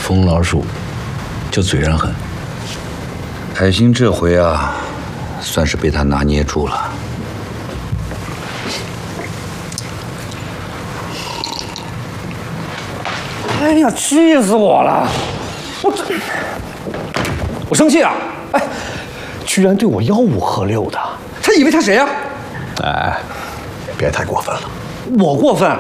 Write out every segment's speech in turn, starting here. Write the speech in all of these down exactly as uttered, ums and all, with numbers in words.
冯老叔就嘴上狠。 海星这回啊，算是被他拿捏住了。 哎呀，气死我了！我这，我生气啊！哎，居然对我吆五喝六的，他以为他谁呀、啊？ 哎，别太过分了。 我过分？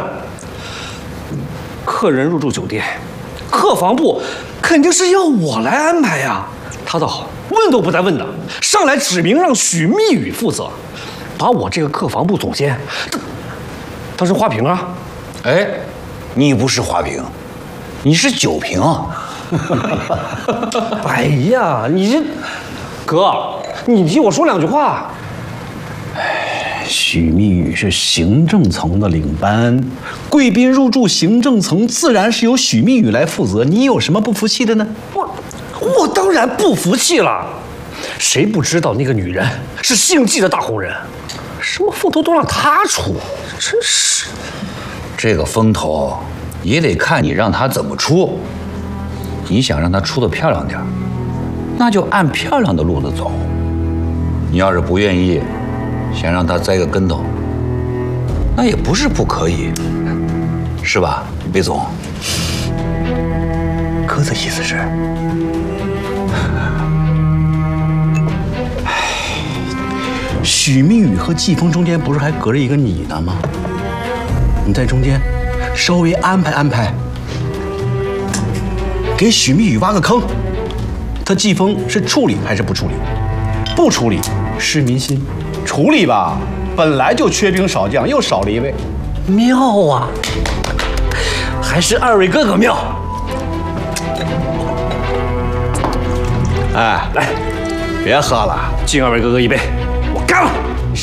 客人入住酒店，客房部肯定是要我来安排呀。他倒好，问都不带问的，上来指明让许密宇负责，把我这个客房部总监当当成花瓶啊！ 哎，你不是花瓶，你是酒瓶啊！ 哎呀，你这哥，你替我说两句话。 许密宇是行政层的领班，贵宾入住行政层，自然是由许密宇来负责。你有什么不服气的呢？ 我我当然不服气了，谁不知道那个女人是姓纪的大红人？什么风头都让她出，真是。 这个风头也得看你让她怎么出。你想让她出得漂亮点，那就按漂亮的路子走。你要是不愿意，想让她栽个跟头，那也不是不可以，是吧，魏总？ 哥的意思是，许密宇和季风中间不是还隔着一个你呢吗？你在中间稍微安排安排，给许密宇挖个坑。他季风是处理还是不处理？不处理失民心，处理吧，本来就缺兵少将，又少了一位。 妙啊，还是二位哥哥妙。 哎，来，别喝了， 敬二位哥哥一杯，我干了。